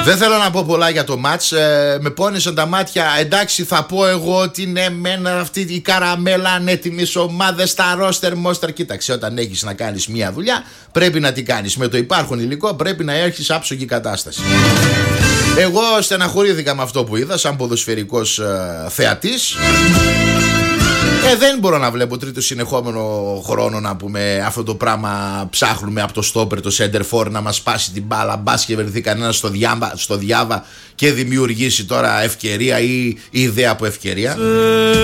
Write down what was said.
Δεν θέλω να πω πολλά για το μάτς. Με πόνεσαν τα μάτια. Εντάξει, θα πω εγώ ότι ναι, μένα αυτή η καραμέλα ανέτοιμες ομάδες στα ρόστερ μόστερ. Κοίταξε, όταν έχεις να κάνεις μία δουλειά, πρέπει να την κάνεις. Με το υπάρχον υλικό πρέπει να έρχεις άψογη κατάσταση. Εγώ στεναχωρήθηκα με αυτό που είδα σαν ποδοσφαιρικός θεατής. Δεν μπορώ να βλέπω τρίτο συνεχόμενο χρόνο να πούμε αυτό το πράγμα. Ψάχνουμε από το στόπερ το center for να μας σπάσει την μπάλα. Μπας και βρεθεί κανένας στο διάβα και δημιουργήσει τώρα ευκαιρία ή ιδέα από ευκαιρία.